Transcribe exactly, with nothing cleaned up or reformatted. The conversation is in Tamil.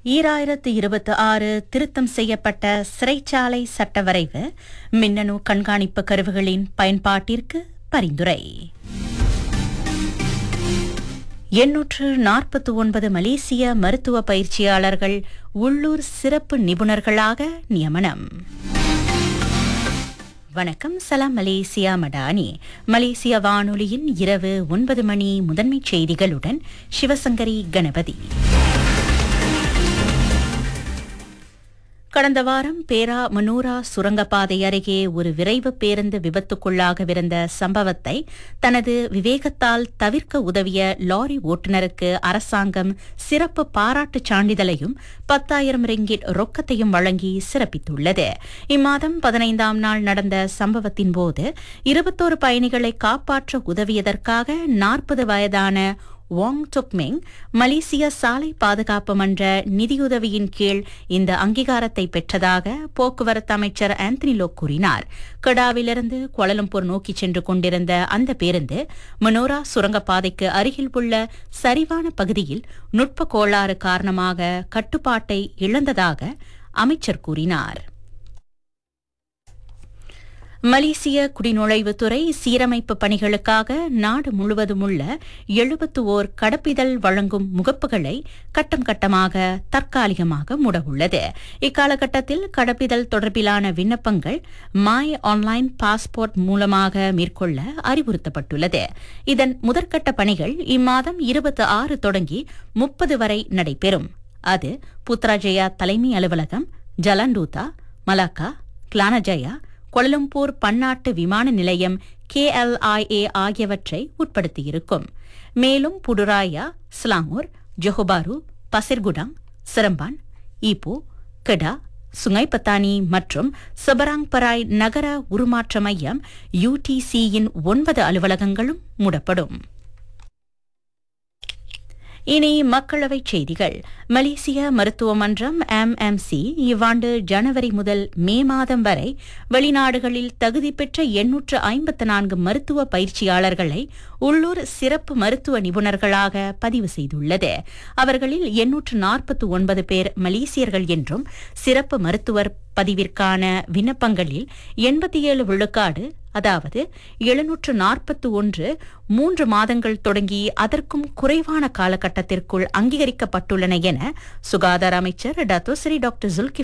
ஈராயிரத்து இருபத்தி ஆறு திருத்தம் செய்யப்பட்ட சிறைச்சாலை சட்ட வரைவு மின்னணு கண்காணிப்பு கருவிகளின் பயன்பாட்டிற்கு பரிந்துரை. எண்ணூற்று நாற்பத்தி ஒன்பது மலேசிய மருத்துவ பயிற்சியாளர்கள் உள்ளூர் சிறப்பு நிபுணர்களாக நியமனம். வணக்கம், சலாம் மலேசியா மடானி. மலேசிய வானொலியின் இரவு ஒன்பது மணி முதன்மைச் செய்திகளுடன் சிவசங்கரி கணபதி. கடந்த வாரம் பேரா மனூரா சுரங்கப்பாதை அருகே ஒரு விரைவு பேருந்து விபத்துக்குள்ளாகவிருந்த சம்பவத்தை தனது விவேகத்தால் தவிர்க்க உதவிய லாரி ஓட்டுநருக்கு அரசாங்கம் சிறப்பு பாராட்டுச் சான்றிதழையும் பத்தாயிரம் ரிங்கிட் ரொக்கத்தையும் வழங்கி சிறப்பித்துள்ளது. இம்மாதம் பதினைந்தாம் நாள் நடந்த சம்பவத்தின் போது இருபத்தோரு பயணிகளை காப்பாற்ற உதவியதற்காக நாற்பது வயதான வாங் டொக்மெங் மலேசிய சாலை பாதுகாப்பு மன்ற நிதியுதவியின் கீழ் இந்த அங்கீகாரத்தை பெற்றதாக போக்குவரத்து அமைச்சர் ஆந்தனி லோக் கூறினார். கடாவிலிருந்து கோலலம்பூர் நோக்கி சென்று கொண்டிருந்த அந்த பேருந்து மனோரா சுரங்கப்பாதைக்கு அருகில் உள்ள சரிவான பகுதியில் நுட்ப கோளாறு காரணமாக கட்டுப்பாட்டை இழந்ததாக அமைச்சர் கூறினார். மலேசிய குடிநுழைவுத்துறை சீரமைப்பு பணிகளுக்காக நாடு முழுவதும் உள்ள எழுபத்து ஓர் கடப்பிதழ் வழங்கும் முகப்புகளை கட்டம் கட்டமாக தற்காலிகமாக மூடவுள்ளது. இக்காலகட்டத்தில் கடப்பிதழ் தொடர்பிலான விண்ணப்பங்கள் மாய் ஆன்லைன் பாஸ்போர்ட் மூலமாக மேற்கொள்ள அறிவுறுத்தப்பட்டுள்ளது. இதன் முதற்கட்ட பணிகள் இம்மாதம் இருபத்தி ஆறு தொடங்கி முப்பது வரை நடைபெறும். அது புத்ராஜயா தலைமை அலுவலகம், ஜலண்டூதா, மலாக்கா, கிளானஜயா, கோலலம்பூர் பன்னாட்டு விமான நிலையம் கே எல் ஐ ஏ ஆகியவற்றை உட்படுத்தியிருக்கும். மேலும் புடுராயா, ஸ்லாங்கூர், ஜொஹோபாரு, பசிர்குடாங், சிரம்பான், ஈப்போ, கெடா, சுங்கைப்பத்தானி மற்றும் சபராங்பராய் நகர உருமாற்ற மையம் யுடிசியின் ஒன்பது அலுவலகங்களும் மூடப்படும். இனி மக்களவைச் செய்திகள். மலேசிய மருத்துவ மன்றம் எம் எம் சி இவ்வாண்டு ஜனவரி முதல் மே மாதம் வரை வெளிநாடுகளில் தகுதி பெற்ற எண்ணூற்று ஐம்பத்து நான்கு மருத்துவ பயிற்சியாளர்களை உள்ளூர் சிறப்பு மருத்துவ நிபுணர்களாக பதிவு செய்துள்ளது. அவர்களில் எண்ணூற்று நாற்பத்தி ஒன்பது பேர் மலேசியர்கள் என்றும் சிறப்பு மருத்துவர் பதிவிற்கான விண்ணப்பங்களில் எண்பத்தி ஏழு விழுக்காடு, அதாவது எழுநூற்று நாற்பத்தி ஒன்று மூன்று மாதங்கள் தொடங்கி அதற்கும் குறைவான காலகட்டத்திற்குள் அங்கீகரிக்கப்பட்டுள்ளன என சுகாதார அமைச்சர் டத்தோஸ்ரீ டாக்டர் ஜுல்கிஃப்